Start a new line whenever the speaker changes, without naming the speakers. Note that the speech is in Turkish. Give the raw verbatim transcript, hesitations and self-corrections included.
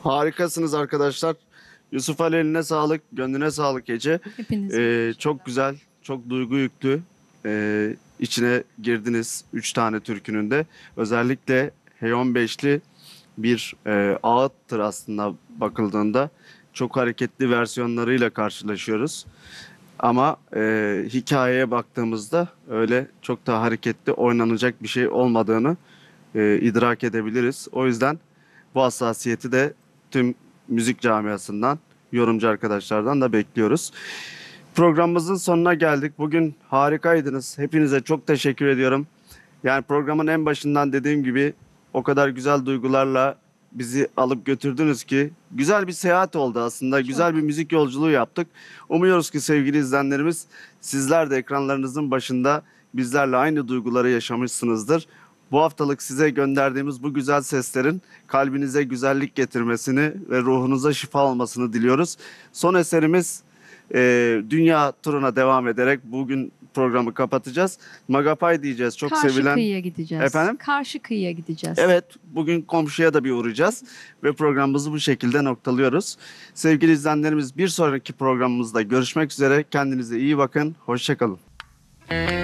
Harikasınız arkadaşlar. Yusuf Ali eline sağlık, gönlüne sağlık Ece.
Hepiniz.
Ee, çok güzel, çok duygu yüklü. Ee, içine girdiniz üç tane türkünün de. Özellikle Hey on beşli bir e, ağıttır aslında bakıldığında. Çok hareketli versiyonlarıyla karşılaşıyoruz. Ama e, hikayeye baktığımızda öyle çok da hareketli oynanacak bir şey olmadığını e, idrak edebiliriz. O yüzden bu hassasiyeti de tüm müzik camiasından, yorumcu arkadaşlardan da bekliyoruz. Programımızın sonuna geldik. Bugün harikaydınız. Hepinize çok teşekkür ediyorum. Yani programın en başından dediğim gibi o kadar güzel duygularla bizi alıp götürdünüz ki güzel bir seyahat oldu aslında. Güzel bir müzik yolculuğu yaptık. Umuyoruz ki sevgili izleyenlerimiz sizler de ekranlarınızın başında bizlerle aynı duyguları yaşamışsınızdır. Bu haftalık size gönderdiğimiz bu güzel seslerin kalbinize güzellik getirmesini ve ruhunuza şifa olmasını diliyoruz. Son eserimiz e, dünya turuna devam ederek bugün programı kapatacağız. Magapay diyeceğiz. Çok
Karşı
sevilen.
kıyıya gideceğiz.
Efendim?
Karşı kıyıya gideceğiz.
Evet, bugün komşuya da bir uğrayacağız ve programımızı bu şekilde noktalıyoruz. Sevgili izleyenlerimiz bir sonraki programımızda görüşmek üzere. Kendinize iyi bakın. Hoşça kalın.